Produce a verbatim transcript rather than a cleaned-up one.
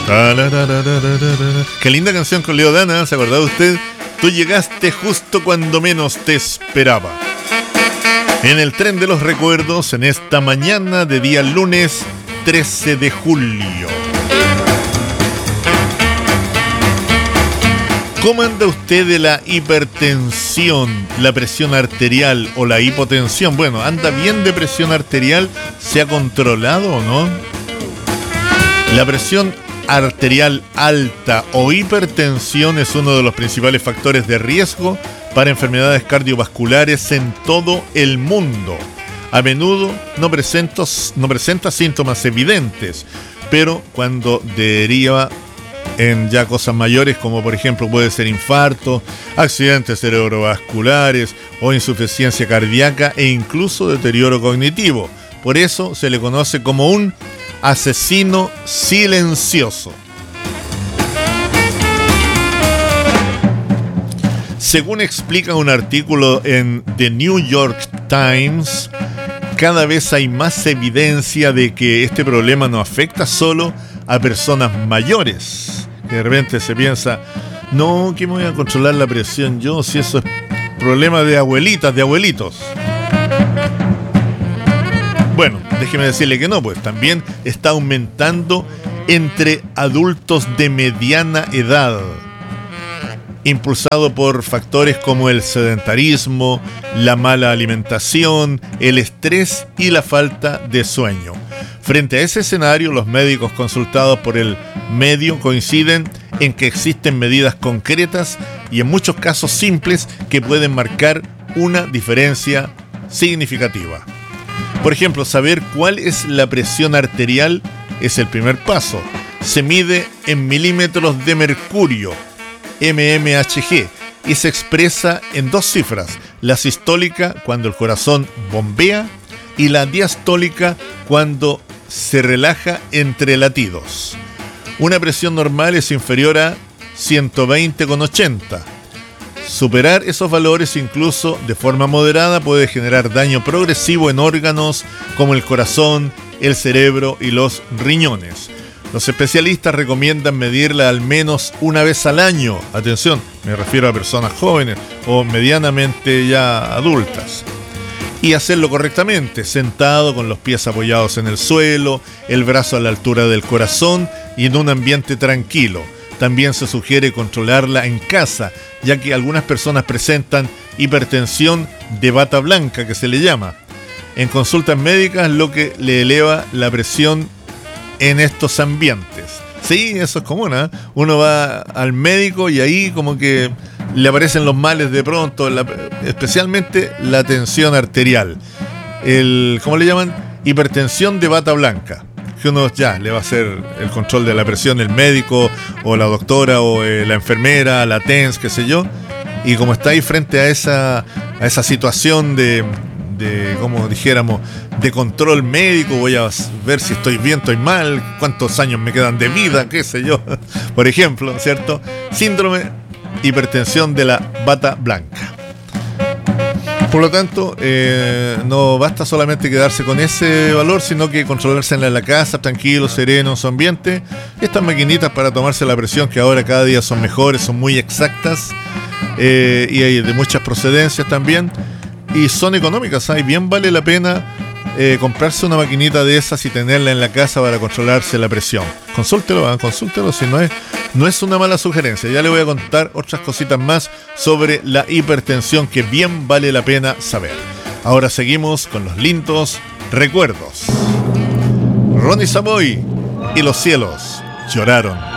Qué linda canción con Leo Dan, ¿eh? ¿Se acordaba usted? Tú llegaste justo cuando menos te esperaba. En el tren de los recuerdos, en esta mañana de día lunes trece de julio. ¿Cómo anda usted de la hipertensión, la presión arterial o la hipotensión? Bueno, ¿anda bien de presión arterial? ¿Se ha controlado o no? La presión arterial alta o hipertensión es uno de los principales factores de riesgo para enfermedades cardiovasculares en todo el mundo. A menudo no presenta, no presenta síntomas evidentes, pero cuando deriva en ya cosas mayores, como por ejemplo puede ser infarto, accidentes cerebrovasculares o insuficiencia cardíaca e incluso deterioro cognitivo. Por eso se le conoce como un asesino silencioso. Según explica un artículo en The New York Times, cada vez hay más evidencia de que este problema no afecta solo a personas mayores. Que de repente se piensa, no, que me voy a controlar la presión yo, si eso es problema de abuelitas, de abuelitos. Bueno, déjeme decirle que no, pues también está aumentando entre adultos de mediana edad, impulsado por factores como el sedentarismo, la mala alimentación, el estrés y la falta de sueño. Frente a ese escenario, los médicos consultados por el medio coinciden en que existen medidas concretas y en muchos casos simples que pueden marcar una diferencia significativa. Por ejemplo, saber cuál es la presión arterial es el primer paso. Se mide en milímetros de mercurio, M M H G, y se expresa en dos cifras: la sistólica cuando el corazón bombea y la diastólica cuando se relaja entre latidos. Una presión normal es inferior a ciento veinte con ochenta. Superar esos valores incluso de forma moderada puede generar daño progresivo en órganos como el corazón, el cerebro y los riñones. Los especialistas recomiendan medirla al menos una vez al año. Atención, me refiero a personas jóvenes o medianamente ya adultas. Y hacerlo correctamente, sentado con los pies apoyados en el suelo, el brazo a la altura del corazón y en un ambiente tranquilo. También se sugiere controlarla en casa, ya que algunas personas presentan hipertensión de bata blanca, que se le llama. En consultas médicas, lo que le eleva la presión en estos ambientes. Sí, eso es común, ¿eh? Uno va al médico y ahí como que le aparecen los males de pronto, la, especialmente la tensión arterial. El, ¿cómo le llaman? Hipertensión de bata blanca. Que uno ya le va a hacer el control de la presión, el médico o la doctora o eh, la enfermera, la T E N S, qué sé yo. Y como está ahí frente a esa, a esa situación de, de, como dijéramos, de control médico, voy a ver si estoy bien, estoy mal, cuántos años me quedan de vida, qué sé yo. Por ejemplo, ¿cierto? Síndrome hipertensión de la bata blanca. Por lo tanto, eh, no basta solamente quedarse con ese valor, sino que controlársela en la casa, tranquilo, sereno, en su ambiente. Estas maquinitas para tomarse la presión, que ahora cada día son mejores, son muy exactas, eh, y hay de muchas procedencias también, y son económicas, ¿sabes? Bien vale la pena eh, comprarse una maquinita de esas y tenerla en la casa para controlarse la presión. Consúltelo, ¿eh? consúltelo, si no es... No es una mala sugerencia. Ya le voy a contar otras cositas más sobre la hipertensión que bien vale la pena saber. Ahora seguimos con los lindos recuerdos. Ronnie Savoy y los cielos lloraron.